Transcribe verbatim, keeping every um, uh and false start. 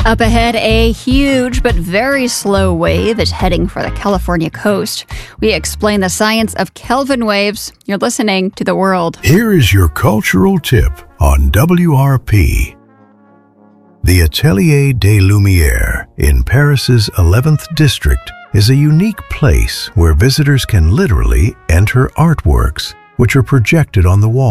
Up ahead, a huge but very slow wave is heading for the California coast. We explain the science of Kelvin waves. You're listening to The World. Here is your cultural tip on W R P. The Atelier des Lumières in Paris's eleventh district is a unique place where visitors can literally enter artworks which are projected on the wall.